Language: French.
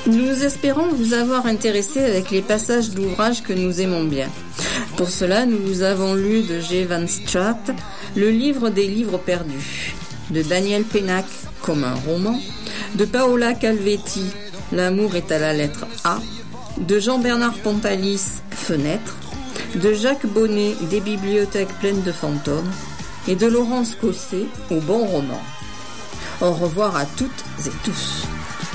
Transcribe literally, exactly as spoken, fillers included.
Nous espérons vous avoir intéressé avec les passages d'ouvrages que nous aimons bien. Pour cela, nous avons lu de G. Van Straat Le livre des livres perdus, de Daniel Pennac comme un roman, de Paola Calvetti L'amour est à la lettre A, de Jean-Bernard Pontalis Fenêtre, de Jacques Bonnet Des bibliothèques pleines de fantômes et de Laurence Cosset Au bon roman. Au revoir à toutes et tous.